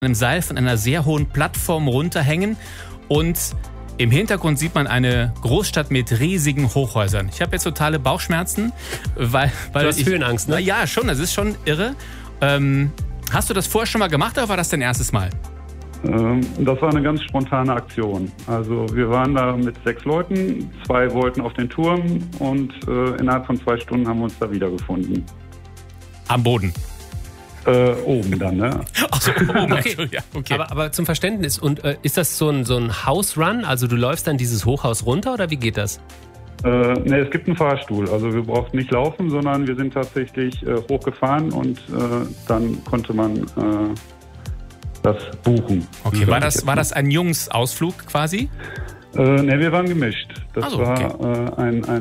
einem Seil von einer sehr hohen Plattform runterhängen und im Hintergrund sieht man eine Großstadt mit riesigen Hochhäusern. Ich habe jetzt totale Bauchschmerzen, weil du hast Höhenangst, ne? Ja, schon, das ist schon irre. Hast du das vorher schon mal gemacht oder war das dein erstes Mal? Das war eine ganz spontane Aktion. Also wir waren da mit 6 Leuten, 2 wollten auf den Turm und innerhalb von 2 Stunden haben wir uns da wiedergefunden. Am Boden? Oben dann, ne? Ach so, oben. Okay. Ja, okay. Aber zum Verständnis, und ist das so ein House-Run? Also du läufst dann dieses Hochhaus runter oder wie geht das? Ne, es gibt einen Fahrstuhl. Also wir brauchten nicht laufen, sondern wir sind tatsächlich hochgefahren und dann konnte man das buchen. Okay, war das ein Jungsausflug quasi? Ne, wir waren gemischt. Das okay. war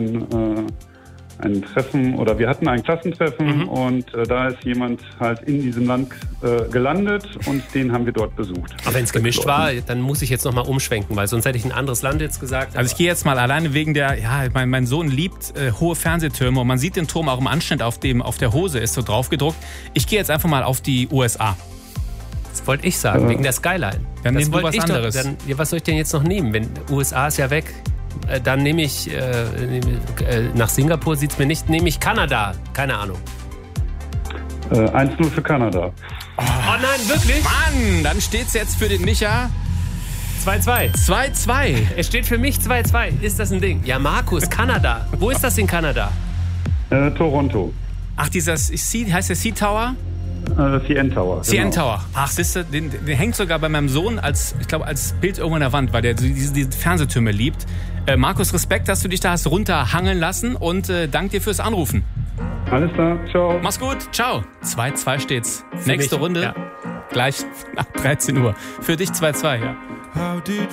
ein Treffen, oder wir hatten ein Klassentreffen und da ist jemand halt in diesem Land gelandet und den haben wir dort besucht. Aber wenn es gemischt war, dann muss ich jetzt nochmal umschwenken, weil sonst hätte ich ein anderes Land jetzt gesagt. Also ich gehe jetzt mal alleine wegen mein Sohn liebt hohe Fernsehtürme und man sieht den Turm auch im Anschnitt auf der Hose ist so draufgedruckt. Ich gehe jetzt einfach mal auf die USA. Das wollte ich sagen, wegen der Skyline. Dann nehmen wir was anderes. Was soll ich denn jetzt noch nehmen? Wenn USA ist ja weg. Dann nehme ich, nach Singapur sieht es mir nicht, nehme ich Kanada. Keine Ahnung. 1-0 für Kanada. Oh nein, wirklich? Mann, dann steht es jetzt für den Micha 2-2. 2-2. Es steht für mich 2-2. Ist das ein Ding? Ja, Markus, Kanada. Wo ist das in Kanada? Toronto. Ach, heißt der Sea Tower? CN Tower. CN Tower. Ach, siehst du, den hängt sogar bei meinem Sohn als Bild irgendwo in der Wand, weil der diese Fernsehtürme liebt. Markus, Respekt, dass du dich da hast runterhangeln lassen und danke dir fürs Anrufen. Alles klar, ciao. Mach's gut, ciao. 2-2 steht's. Für Nächste mich, Runde, ja. Gleich nach 13 Uhr. Für dich 2-2, ja.